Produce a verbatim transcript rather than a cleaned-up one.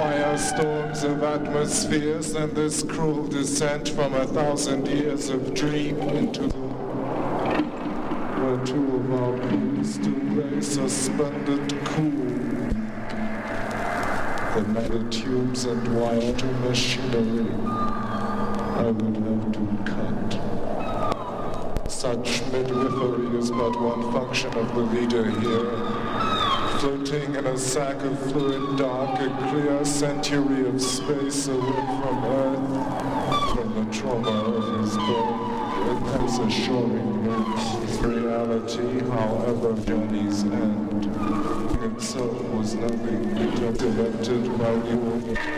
firestorms of atmospheres and this cruel descent from a thousand years of dream into the where two of our crews still lay suspended cool. The metal tubes and wire to machinery I would have to cut. Such midwifery is but one function of the leader here. Floating in a sack of fluid dark, a clear century of space away from Earth, from the trauma of his birth, it has assuring him reality, however journeys end. Itself was nothing, directed by you.